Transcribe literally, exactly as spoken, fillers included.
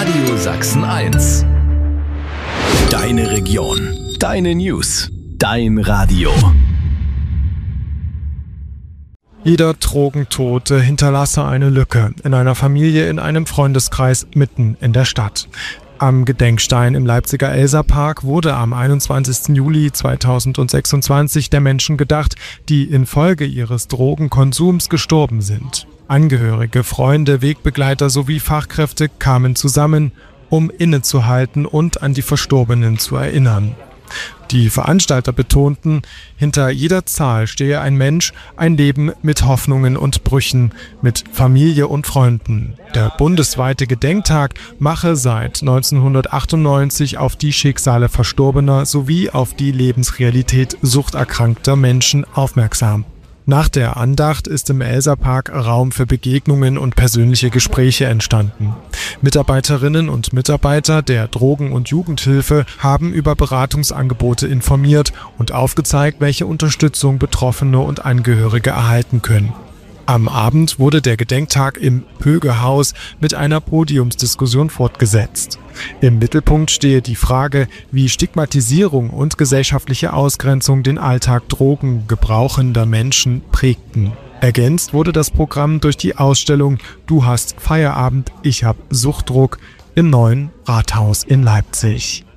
Radio Sachsen eins. Deine Region, deine News, dein Radio. Jeder Drogentote hinterlasse eine Lücke in einer Familie, in einem Freundeskreis mitten in der Stadt. Am Gedenkstein im Leipziger Elsapark wurde am einundzwanzigsten Juli zweitausendsechsundzwanzig der Menschen gedacht, die infolge ihres Drogenkonsums gestorben sind. Angehörige, Freunde, Wegbegleiter sowie Fachkräfte kamen zusammen, um innezuhalten und an die Verstorbenen zu erinnern. Die Veranstalter betonten, hinter jeder Zahl stehe ein Mensch, ein Leben mit Hoffnungen und Brüchen, mit Familie und Freunden. Der bundesweite Gedenktag mache seit neunzehnhundertachtundneunzig auf die Schicksale Verstorbener sowie auf die Lebensrealität suchterkrankter Menschen aufmerksam. Nach der Andacht ist im Elsapark Raum für Begegnungen und persönliche Gespräche entstanden. Mitarbeiterinnen und Mitarbeiter der Drogen- und Jugendhilfe haben über Beratungsangebote informiert und aufgezeigt, welche Unterstützung Betroffene und Angehörige erhalten können. Am Abend wurde der Gedenktag im Pöge-Haus mit einer Podiumsdiskussion fortgesetzt. Im Mittelpunkt stehe die Frage, wie Stigmatisierung und gesellschaftliche Ausgrenzung den Alltag drogengebrauchender Menschen prägten. Ergänzt wurde das Programm durch die Ausstellung »Du hast Feierabend, ich hab Suchtdruck« im neuen Rathaus in Leipzig.